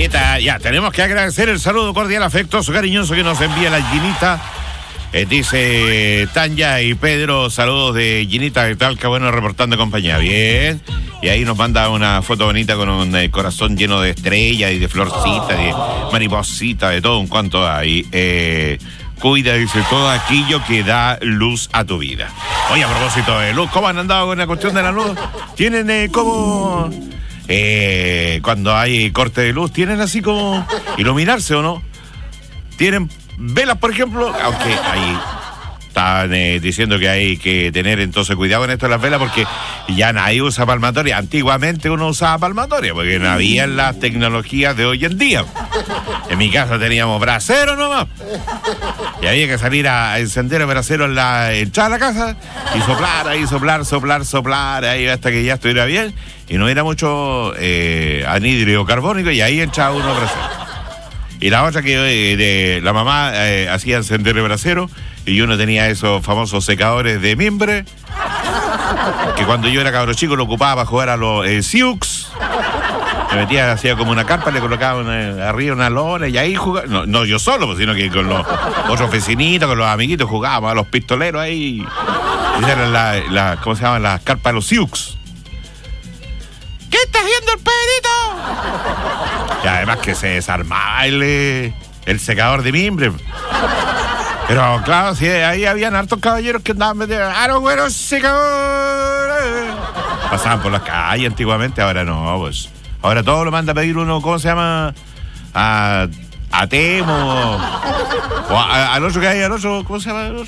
Ginita, ya, tenemos que agradecer el saludo cordial, afectuoso, cariñoso que nos envía la Ginita. Dice Tanya y Pedro, saludos de Ginita de Talca, bueno, reportando compañía. Bien. Y ahí nos manda una foto bonita con un corazón lleno de estrellas y de florcitas, de maripositas, de todo un cuanto hay. Cuida, dice, todo aquello que da luz a tu vida. Oye, a propósito de luz, ¿cómo han andado con la cuestión de la luz? ¿Tienen como... cuando hay corte de luz, ¿tienen así como iluminarse o no? ¿Tienen velas, por ejemplo? Aunque ahí están diciendo que hay que tener entonces cuidado con esto de las velas, porque ya nadie usa palmatoria. Antiguamente uno usaba palmatoria porque no había las tecnologías de hoy en día. En mi casa teníamos brasero nomás y había que salir a encender el brasero en la entrada a la casa y soplar ahí, soplar ahí hasta que ya estuviera bien y no era mucho anhídrido carbónico, y ahí echaba uno brasero. Y la otra que de la mamá hacía encender el brasero y uno tenía esos famosos secadores de mimbre que cuando yo era cabro chico lo ocupaba para jugar a los Siux. Me metía, hacía como una carpa, le colocaba arriba una lona y ahí jugaba. No yo solo, sino que con los otros vecinitos, con los amiguitos jugábamos a los pistoleros ahí. Esas eran ¿cómo se llaman? Las carpas de los Siux. ¿Qué está haciendo el Pedrito? Y además que se desarmaba el secador de mimbre. Pero claro, sí, ahí habían hartos caballeros que andaban metiendo los buenos secadores. Pasaban por las calles antiguamente, ahora no, pues. Ahora todo lo manda a pedir uno, ¿cómo se llama? A Temo. O al otro que hay, al otro, ¿cómo se llama?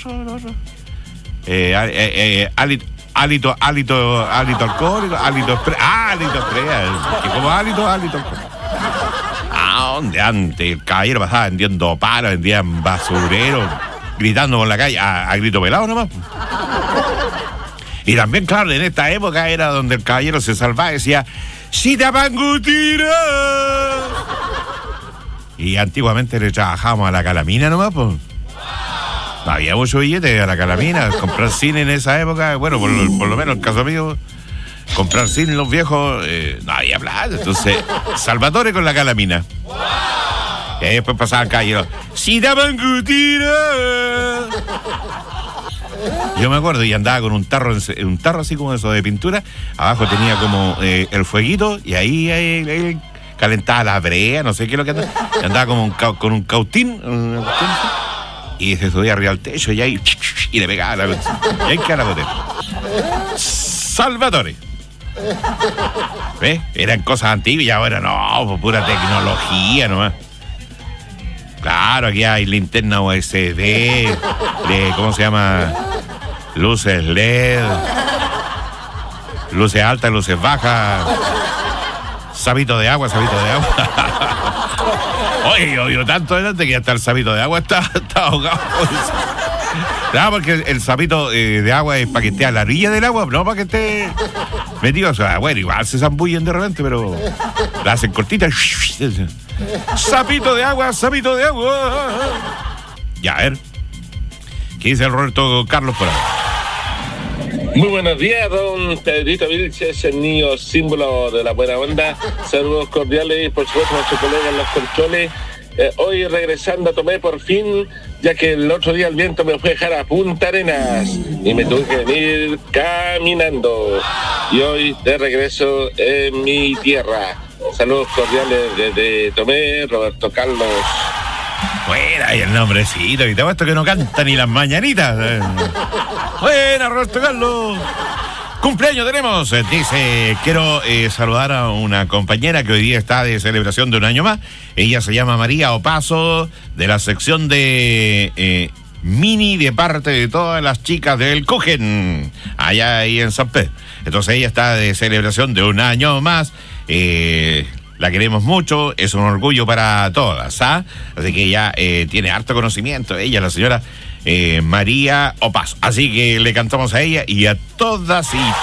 Hálito alcohólico, hálito express, que como hálito alcohólico. ¿Dónde antes el caballero pasaba vendiendo palos, vendían basureros, gritando por la calle, a grito pelado nomás? Y también, claro, en esta época era donde el caballero se salvaba y decía, ¡si te pangutira! Y antiguamente le trabajábamos a la calamina nomás, pues. No había mucho billete a la calamina. Comprar cine en esa época, bueno, por lo menos el caso mío, comprar cine en los viejos, no había plata. Entonces, Salvatore con la calamina. Y ahí después pasaba el caballero, ¡si te pangutira! Yo me acuerdo y andaba con un tarro así como eso de pintura. Abajo tenía como el fueguito y ahí él calentaba la brea, no sé qué es lo que andaba. Andaba como con un cautín, y se subía arriba al techo y ahí y le pegaba la cosa. Y ahí quedaba la botella. Salvatore. ¿Ves? Eran cosas antiguas y ahora no, pues pura tecnología nomás. Claro, aquí hay linterna USB, ¿cómo se llama? Luces LED, luces altas, luces bajas, sabito de agua. Oye, yo odio tanto delante que hasta el sabito de agua está ahogado. Claro, porque el sapito de agua es para que esté a la orilla del agua, no para que esté metido. O sea, bueno, igual se zambullen de repente, pero la hacen cortita. Sapito de agua. Ya, a ver. ¿Qué dice el Roberto Carlos por ahí? Muy buenos días, don Pedrito Vilches, el niño símbolo de la buena onda. Saludos cordiales y por supuesto a su colega en los controles. Hoy regresando tomé por fin, ya que el otro día el viento me fue a dejar a Punta Arenas y me tuve que venir caminando. Y hoy de regreso en mi tierra. Saludos cordiales desde Tomé, Roberto Carlos. Buena, y el nombrecito, y te apuesto que no canta ni las mañanitas. Buena, Roberto Carlos. Cumpleaños tenemos, dice, quiero saludar a una compañera que hoy día está de celebración de un año más. Ella se llama María Opaso, de la sección de Mini, de parte de todas las chicas del Cujen, allá ahí en San Pedro. Entonces ella está de celebración de un año más. La queremos mucho, es un orgullo para todas, ¿ah? Así que ella tiene harto conocimiento, ella, la señora María Opaso. Así que le cantamos a ella y a todas y